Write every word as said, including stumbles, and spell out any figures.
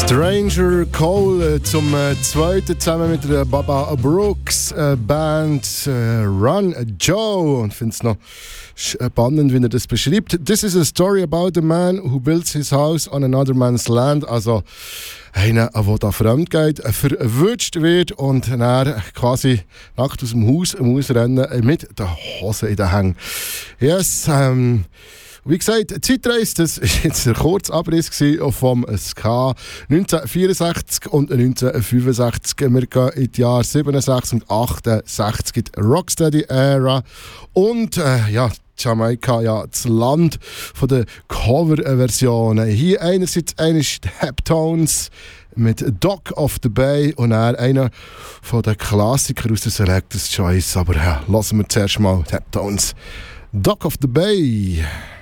Stranger Cole zum äh, zweiten zusammen mit der Baba Brooks äh, Band äh, Run Joe, und ich finde es noch spannend, wie er das beschreibt. This is a story about a man who builds his house on another man's land. Also einer, der da fremd geht, verwünscht wird und dann quasi nackt aus dem Haus muss rennen mit der Hose in den Hängen. Yes, ähm, wie gesagt, Zeitreise, das war jetzt ein kurzer Abriss vom Ska neunzehnhundertvierundsechzig und neunzehnhundertfünfundsechzig. Wir gehen in die Jahre siebenundsechzig und achtundsechzig, in die Rocksteady-Ära. Und äh, ja, Jamaika, ja, das Land der Coverversionen. Hier einerseits eine Heptones mit Dock of the Bay und dann einer von den Klassikern aus der Selector's Choice. Aber ja, lassen wir zuerst mal Heptones. Dock of the Bay.